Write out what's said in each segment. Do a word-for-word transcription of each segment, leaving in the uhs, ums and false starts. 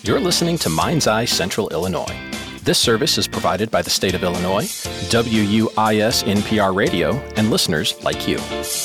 You're listening to Mind's Eye Central Illinois. This service is provided by the state of Illinois, W U I S N P R Radio, and listeners like you.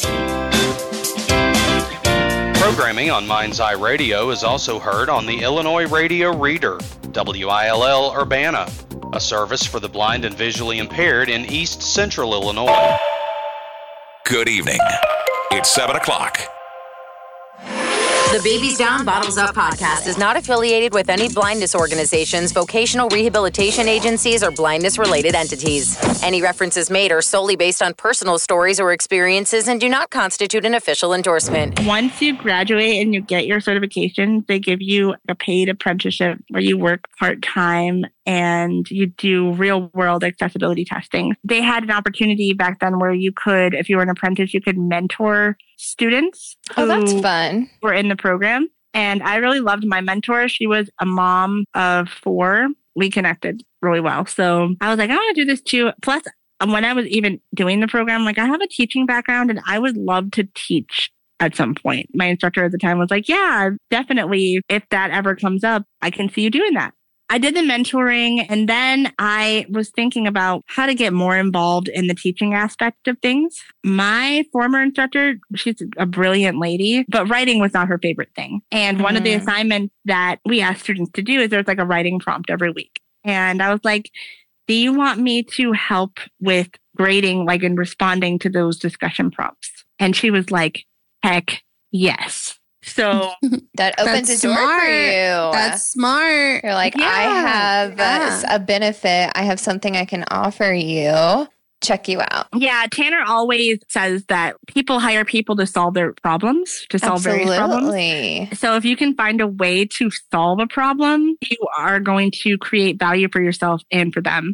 Programming on Mind's Eye Radio is also heard on the Illinois Radio Reader, W I L L Urbana, a service for the blind and visually impaired in East Central Illinois. Good evening. It's seven o'clock. The Babies Down, Bottles Up podcast is not affiliated with any blindness organizations, vocational rehabilitation agencies, or blindness-related entities. Any references made are solely based on personal stories or experiences and do not constitute an official endorsement. Once you graduate and you get your certification, they give you a paid apprenticeship where you work part-time and you do real-world accessibility testing. They had an opportunity back then where you could, if you were an apprentice, you could mentor students. Oh, that's fun. Were in the program. And I really loved my mentor. She was a mom of four. We connected really well. So I was like, I want to do this too. Plus, when I was even doing the program, like I have a teaching background and I would love to teach at some point. My instructor at the time was like, yeah, definitely. If that ever comes up, I can see you doing that. I did the mentoring, and then I was thinking about how to get more involved in the teaching aspect of things. My former instructor, she's a brilliant lady, but writing was not her favorite thing. And mm-hmm. one of the assignments that we asked students to do is there's like a writing prompt every week. And I was like, do you want me to help with grading, like in responding to those discussion prompts? And she was like, heck yes. So that opens a door smart. for you. That's smart. You're like, yeah, I have yeah. a, a benefit. I have something I can offer you. Check you out. Yeah, Tanner always says that people hire people to solve their problems, to solve Absolutely. various problems. So if you can find a way to solve a problem, you are going to create value for yourself and for them.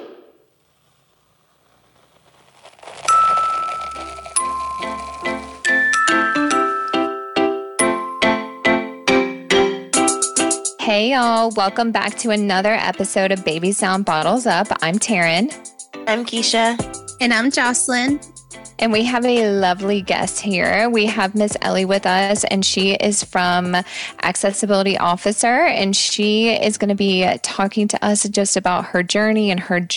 Hey, y'all. Welcome back to another episode of Babies Down, Bottles Up. I'm Taryn. I'm Keisha. And I'm Jocelyn. And we have a lovely guest here. We have Miss Ellie with us, and she is from Accessibility Officer, and she is going to be talking to us just about her journey and her